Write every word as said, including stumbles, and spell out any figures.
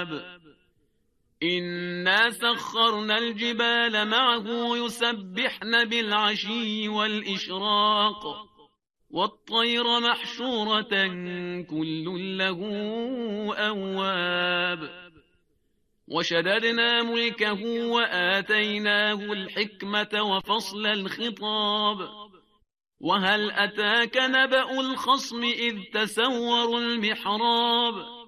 أواب. إنا سخرنا الجبال معه يسبحن بالعشي والإشراق والطير محشورة كل له أواب. وشددنا ملكه وآتيناه الحكمة وفصل الخطاب. وهل أتاك نبأ الخصم إذ تسوروا المحراب